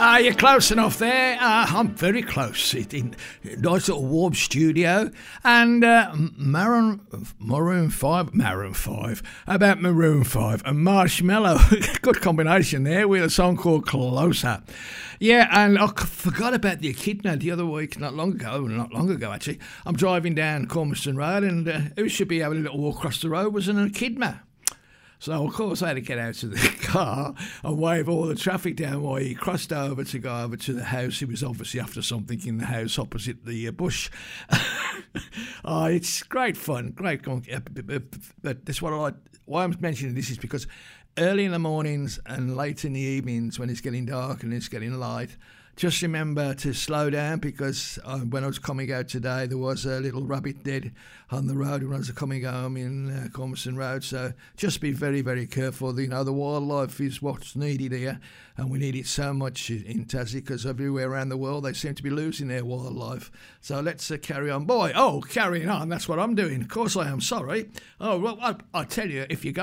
You're close enough there. I'm very close. In nice little warm studio. And Maroon 5. About Maroon 5 and Marshmello. Good combination there with a song called Closer. Yeah, and I forgot about the Echidna the other week, not long ago actually. I'm driving down Cormiston Road and who should be having a little walk across the road was an Echidna. So, of course, I had to get out of the car and wave all the traffic down while he crossed over to go over to the house. He was obviously after something in the house opposite the bush. Oh, it's great fun, great. But that's why I'm mentioning this is because early in the mornings and late in the evenings when it's getting dark and it's getting light, just remember to slow down because when I was coming out today, there was a little rabbit dead on the road when I was coming home in Cormiston Road. So just be very, very careful. You know, the wildlife is what's needed here, and we need it so much in Tassie because everywhere around the world they seem to be losing their wildlife. So let's carry on. Carrying on. That's what I'm doing. Of course I am. Sorry. Oh, well, I tell you, if you go